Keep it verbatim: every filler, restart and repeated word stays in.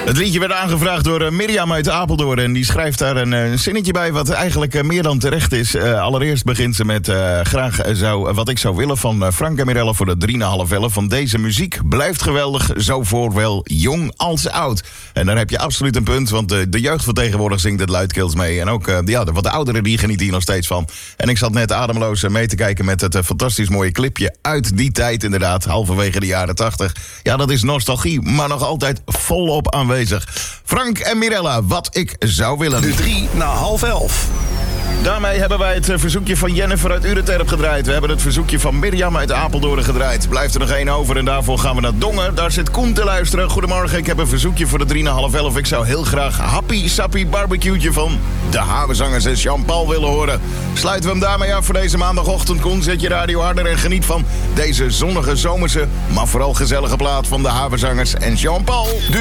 Het liedje werd aangevraagd door uh, Mirjam uit Apeldoorn. En die schrijft daar een uh, zinnetje bij wat eigenlijk uh, meer dan terecht is. Uh, allereerst begint ze met uh, graag zou, uh, wat ik zou willen van uh, Frank en Mirella voor de drie komma vijf elf. Van deze muziek blijft geweldig, zo voor wel jong als oud. En daar heb je absoluut een punt, want uh, de jeugd van tegenwoordig zingt het luidkeels mee. En ook uh, ja, de, wat de ouderen die genieten hier nog steeds van. En ik zat net ademloos uh, mee te kijken met het uh, fantastisch mooie clipje uit die tijd inderdaad. Halverwege de jaren tachtig. Ja, dat is nostalgie, maar nog altijd volop aanwezig. Frank en Mirella, wat ik zou willen. De drie na half elf. Daarmee hebben wij het verzoekje van Jennifer uit Ureterp gedraaid. We hebben het verzoekje van Mirjam uit Apeldoorn gedraaid. Blijft er nog één over en daarvoor gaan we naar Dongen. Daar zit Koen te luisteren. Goedemorgen, ik heb een verzoekje voor de drie na half elf. Ik zou heel graag Happy Sappy Barbecue'tje van de Havenzangers en Jean-Paul willen horen. Sluiten we hem daarmee af voor deze maandagochtend. Koen, zet je radio harder en geniet van deze zonnige zomerse, maar vooral gezellige plaat van de Havenzangers en Jean-Paul.